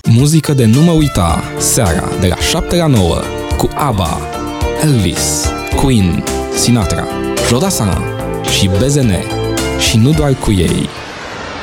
Muzică de nu mă uita, seara de la 7 la 9 cu ABBA, Elvis, Queen, Sinatra, Jodassin și BZN și nu doar cu ei.